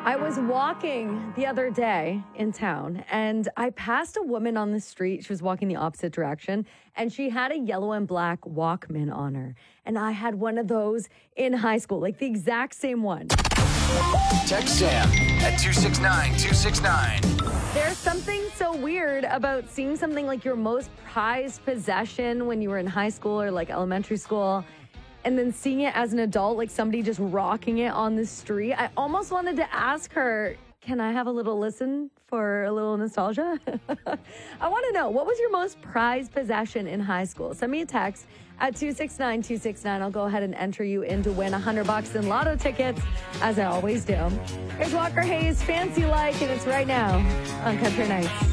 I was walking the other day in town and I passed a woman on the street. She was walking the opposite direction and she had a yellow and black Walkman on her. And I had one of those in high school, like the exact same one. Text Sam at 269-269. There's something so weird about seeing something like your most prized possession when you were in high school or like elementary school, and then seeing it as an adult, like somebody just rocking it on the street. I almost wanted to ask her, can I have a little listen for a little nostalgia? I want to know, what was your most prized possession in high school? Send me a text at 269-269. I'll go ahead and enter you in to win $100 in lotto tickets, as I always do. Here's Walker Hayes, Fancy Like, and it's right now on Country Nights.